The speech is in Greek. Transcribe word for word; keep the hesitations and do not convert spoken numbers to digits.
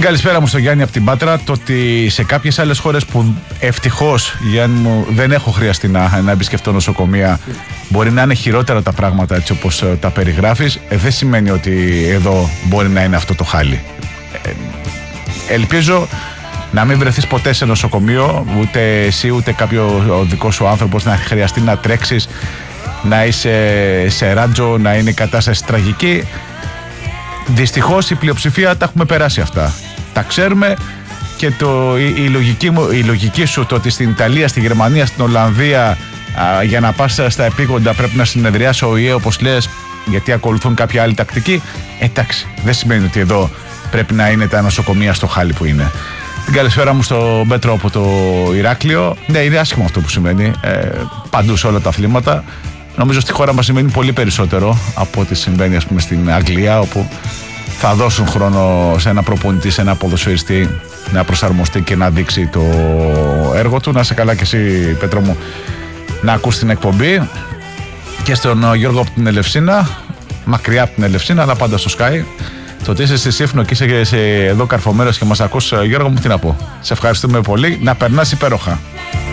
καλησπέρα μου στο Γιάννη από την Πάτρα. Το ότι σε κάποιες άλλες χώρες που ευτυχώς, Γιάννη μου, δεν έχω χρειαστεί να, να επισκεφτώ νοσοκομεία, μπορεί να είναι χειρότερα τα πράγματα έτσι όπως τα περιγράφεις, ε, δεν σημαίνει ότι εδώ μπορεί να είναι αυτό το χάλι. Ε, ελπίζω να μην βρεθείς ποτέ σε νοσοκομείο, ούτε εσύ ούτε κάποιο ο δικός σου άνθρωπος, να χρειαστεί να τρέξεις, να είσαι σε ράτζο, να είναι η κατάσταση τραγική. Δυστυχώς η πλειοψηφία τα έχουμε περάσει αυτά. Τα ξέρουμε και το, η, η, λογική μου, η λογική σου το ότι στην Ιταλία, στη Γερμανία, στην Ολλανδία α, για να πας στα επίγοντα πρέπει να συνεδριάσει ο ΙΕ όπως λες, γιατί ακολουθούν κάποια άλλη τακτική. Εντάξει, δεν σημαίνει ότι εδώ πρέπει να είναι τα νοσοκομεία στο χάλι που είναι. Την καλησπέρα μου στο Μπέτρο από το Ηράκλειο. Ναι, είναι άσχημο αυτό που σημαίνει ε, παντού σε όλα τα αθλήματα. Νομίζω στη χώρα μας σημαίνει πολύ περισσότερο από ό,τι συμβαίνει ας πούμε στην Αγγλία, όπου θα δώσουν χρόνο σε ένα προπονητή, σε ένα ποδοσφαιριστή να προσαρμοστεί και να δείξει το έργο του. Να είσαι καλά και εσύ, Πέτρο μου, να ακούς την εκπομπή, και στον Γιώργο από την Ελευσίνα, μακριά από την Ελευσίνα, αλλά πάντα στο Sky. Το ότι είσαι στη Σύφνο και είσαι εδώ καρφωμένος και μας ακούς, Γιώργο μου, τι να πω. Σε ευχαριστούμε πολύ, να περνάς υπέροχα.